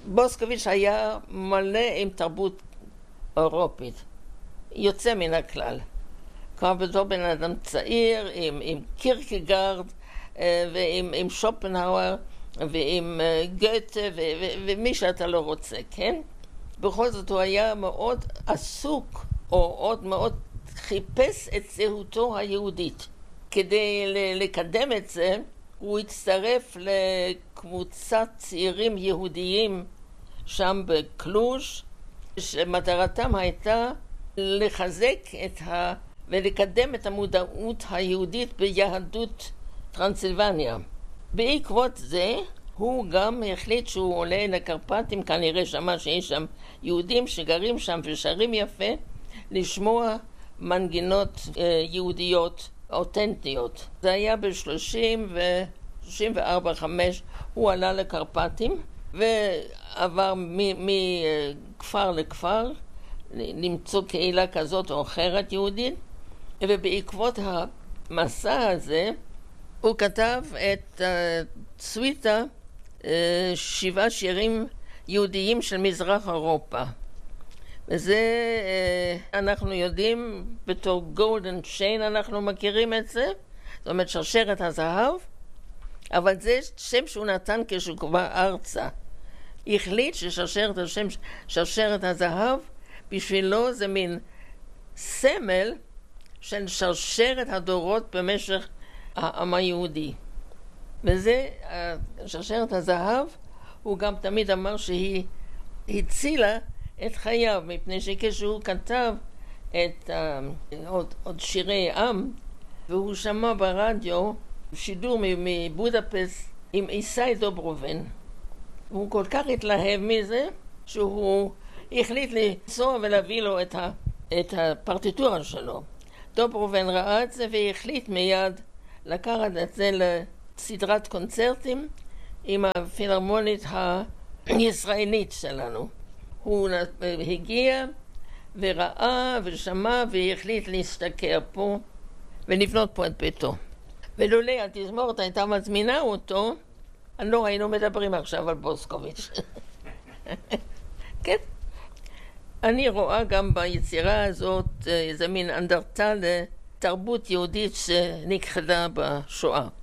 בוסקוביץ' היה מלא עם תרבות אירופית, יוצא מן הכלל. כבר בתור בן אדם צעיר, עם קירקגרד, ועם שופנהאואר, ועם גוטה, ומי שאתה לא רוצה, כן? בכל זאת הוא היה מאוד עסוק, או עוד מאוד חיפש את זהותו היהודית. כדי לקדם את זה, הוא הצטרף לקבוצת צעירים יהודיים שם בקלוז' שמטרתם הייתה לחזק ולקדם את המודעות היהודית ביהדות טרנסילבניה. בעקבות זה הוא גם החליט שהוא עולה לקרפטים, כנראה שמע שיש שם יהודים שגרים שם ושרים יפה, לשמוע מנגינות יהודיות אותנטיות. זה היה ב-34-5, הוא עלה לקרפטים ועבר מכפר לכפר למצוא קהילה כזאת או אחרת יהודית, ובעקבות המסע הזה הוא כתב את סוויטה, 7 שירים יהודיים של מזרח אירופה. וזה אנחנו יודעים בתור גולדן צ'יין, אנחנו מכירים את זה, זאת אומרת שרשרת הזהב, אבל זה שם שהוא נתן כשהוא כבר ארצה. החליט ששרשרת השם שרשרת הזהב בשבילו זה מין סמל של שרשרת הדורות במשך העם היהודי. וזה, שרשרת הזהב, הוא גם תמיד אמר שהיא הצילה את חייו, מפני שכשהוא כתב את עוד שירי עם, והוא שמע ברדיו שידור מבודפסט עם איסאי דוברובן. הוא כל כך התלהב מזה שהוא החליט לנסוע ולהביא לו את הפרטיטורה שלו. דוברובן ראה את זה והחליט מיד לקחת את זה לסדרת קונצרטים עם הפילהרמונית הישראלית שלנו. הוא הגיע וראה ושמע והחליט להשתקע פה ולבנות פה את ביתו. ולולא התזמורת הייתה מזמינה אותו, לא היינו מדברים עכשיו על בוסקוביץ'. כן. אני רואה גם ביצירה הזאת איזה מין אנדרטה לתרבות יהודית שנכחדה בשואה.